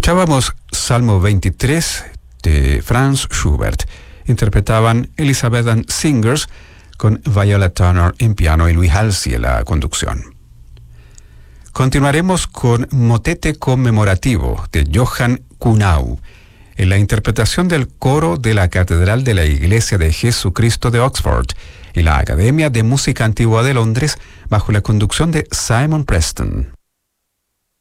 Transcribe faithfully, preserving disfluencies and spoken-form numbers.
Escuchábamos Salmo veintitrés de Franz Schubert. Interpretaban Elizabeth and Singers con Viola Turner en piano y Luis Halsey en la conducción. Continuaremos con Motete conmemorativo de Johann Kuhnau, en la interpretación del coro de la Catedral de la Iglesia de Jesucristo de Oxford y la Academia de Música Antigua de Londres bajo la conducción de Simon Preston.